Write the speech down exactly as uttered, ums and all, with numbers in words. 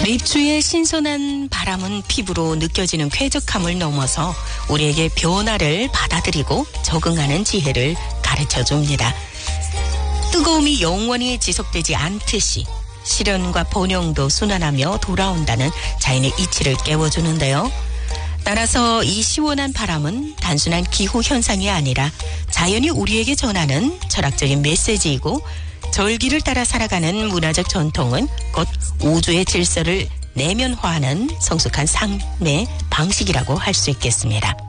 입추의 신선한 바람은 피부로 느껴지는 쾌적함을 넘어서 우리에게 변화를 받아들이고 적응하는 지혜를 가르쳐 줍니다. 뜨거움이 영원히 지속되지 않듯이 실현과 번영도 순환하며 돌아온다는 자연의 이치를 깨워주는데요. 따라서 이 시원한 바람은 단순한 기후 현상이 아니라 자연이 우리에게 전하는 철학적인 메시지이고, 절기를 따라 살아가는 문화적 전통은 곧 우주의 질서를 내면화하는 성숙한 삶의 방식이라고 할 수 있겠습니다.